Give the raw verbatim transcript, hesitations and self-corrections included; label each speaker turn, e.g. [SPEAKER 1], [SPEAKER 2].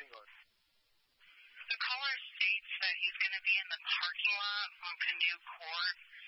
[SPEAKER 1] driving on?
[SPEAKER 2] The caller states that he's going to be in the parking lot on Canoe Court